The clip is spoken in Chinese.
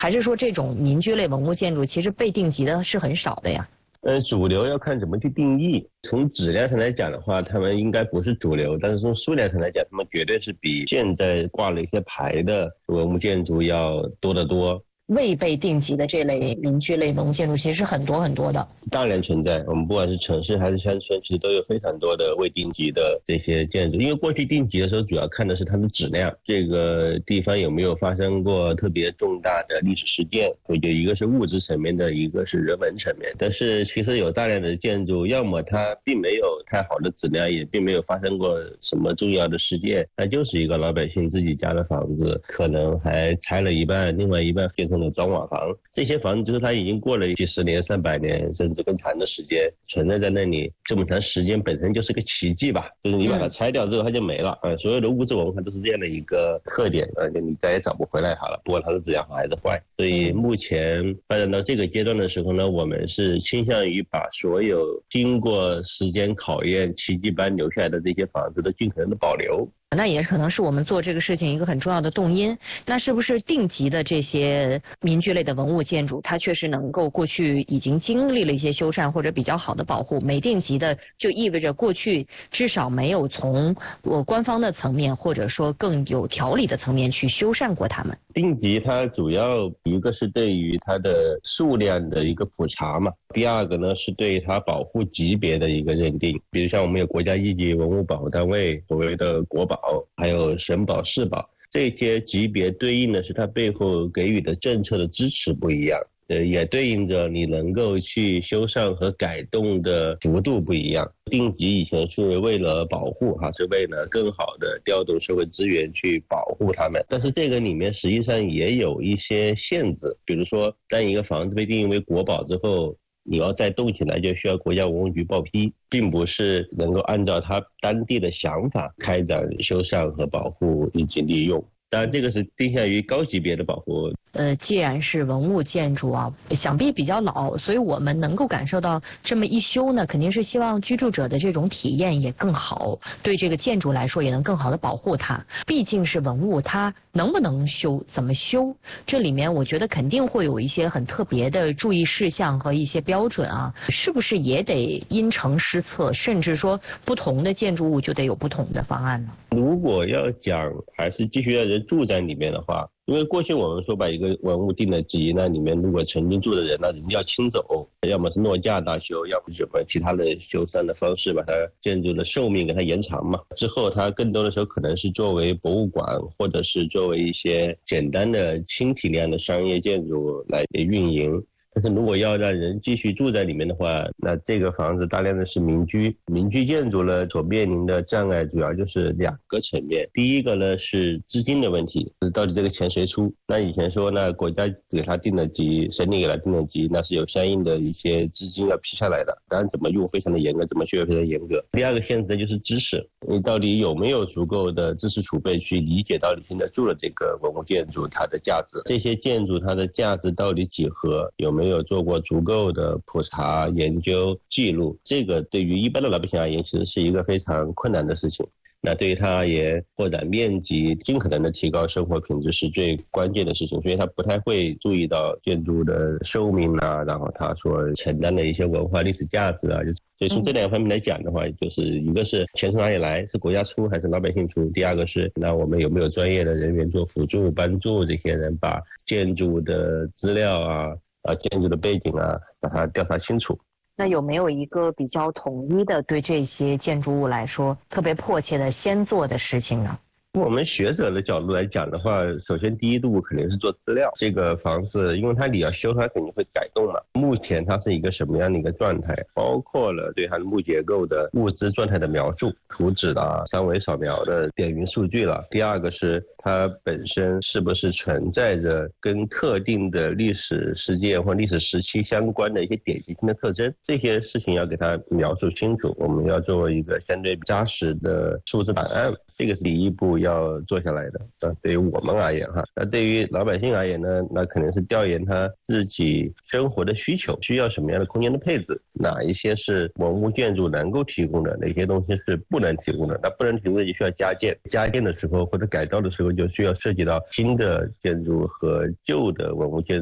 还是说这种民居类文物建筑其实被定级的是很少的呀？ 主流要看怎么去定义。从质量上来讲的话，他们应该不是主流，但是从数量上来讲，他们绝对是比现在挂了一些牌的文物建筑要多得多。 未被定级的这类民居类文物建筑其实是很多很多的， 大量存在。我们不管是城市还是乡村，其实都有非常多的未定级的这些建筑。因为过去定级的时候，主要看的是它的质量，这个地方有没有发生过特别重大的历史事件。我觉得一个是物质层面的，一个是人文层面。但是其实有大量的建筑，要么它并没有太好的质量，也并没有发生过什么重要的事件，它就是一个老百姓自己家的房子，可能还拆了一半，另外一半变成砖瓦房。这些房子就是它已经过了几十年、300年甚至更长的时间存在在那里，这么长时间本身就是个奇迹吧。就是你把它拆掉之后它就没了所有的物质文化都是这样的一个特点就你再也找不回来好了，不管它是质量好还是坏。所以目前发展到这个阶段的时候呢，我们是倾向于把所有经过时间考验奇迹般留下来的这些房子都尽可能的保留。 那也可能是我们做这个事情一个很重要的动因。那是不是定级的这些民居类的文物建筑，它确实能够过去已经经历了一些修缮或者比较好的保护，没定级的就意味着过去至少没有从官方的层面或者说更有条理的层面去修缮过它们。 定级它主要一个是对于它的数量的一个普查嘛，第二个呢是对它保护级别的一个认定。比如像我们有国家一级文物保护单位，所谓的国保，还有省保、市保，这些级别对应的是它背后给予的政策的支持不一样，也对应着你能够去修缮和改动的幅度不一样。定级以前是为了保护是为了更好的调动社会资源去保护它们，但是这个里面实际上也有一些限制。比如说当一个房子被定义为国保之后，你要再动起来就需要国家文物局报批，并不是能够按照它当地的想法开展修缮和保护以及利用。当然这个是定向于高级别的保护。 既然是文物建筑想必比较老，所以我们能够感受到这么一修呢，肯定是希望居住者的这种体验也更好，对这个建筑来说也能更好的保护它。毕竟是文物，它能不能修，怎么修，这里面我觉得肯定会有一些很特别的注意事项和一些标准是不是也得因城施策，甚至说不同的建筑物就得有不同的方案呢？ 如果要讲还是继续让人住在里面的话，因为过去我们说把一个文物定了级，那里面如果曾经住的人那人要清走，要么是落架大修，要么什么其他的修缮的方式把它建筑的寿命给它延长嘛。之后它更多的时候可能是作为博物馆，或者是作为一些简单的轻体量的商业建筑来运营。但是如果要让人继续住在里面的话，那这个房子大量的是民居。民居建筑呢所面临的障碍主要就是2个层面。第一个呢是资金的问题，到底这个钱谁出？那以前说那国家给他定了级，省里给他定了级，那是有相应的一些资金要批下来的，当然怎么用非常的严格，怎么学非常严格。第二个限制就是知识，你到底有没有足够的知识储备去理解到你现在住的这个文物建筑它的价值，这些建筑它的价值到底几何，有没有做过足够的普查研究记录，这个对于一般的老百姓而言其实是一个非常困难的事情。那对于他而言，扩展面积，尽可能的提高生活品质是最关键的事情，所以他不太会注意到建筑的寿命然后他所承担的一些文化历史价值所以从这2方面来讲的话，就是一个是钱从哪里来，是国家出还是老百姓出，第二个是那我们有没有专业的人员做辅助帮助这些人把建筑的资料建筑的背景把它调查清楚。 那有没有一个比较统一的对这些建筑物来说特别迫切的先做的事情呢？ 我们学者的角度来讲的话，首先第一步肯定是做资料。这个房子因为它你要修它肯定会改动嘛，目前它是一个什么样的一个状态，包括了对它的木结构的物质状态的描述，图纸三维扫描的点云数据了。第二个是它本身是不是存在着跟特定的历史事件或历史时期相关的一些典型性的特征，这些事情要给它描述清楚，我们要做一个相对扎实的数字档案，这个是第一步要做下来的。对于我们而言哈，那对于老百姓而言呢，那肯定是调研他自己生活的需求，需要什么样的空间的配置，哪一些是文物建筑能够提供的，哪些东西是不能提供的。那不能提供的就需要加建，加建的时候或者改造的时候就需要涉及到新的建筑和旧的文物建筑